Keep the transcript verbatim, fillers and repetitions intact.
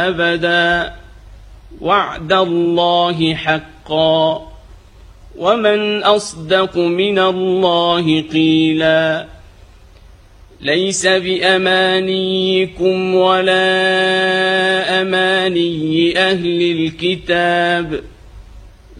أبدا وعد الله حقا ومن أصدق من الله قيلا ليس بأمانيكم ولا أماني أهل الكتاب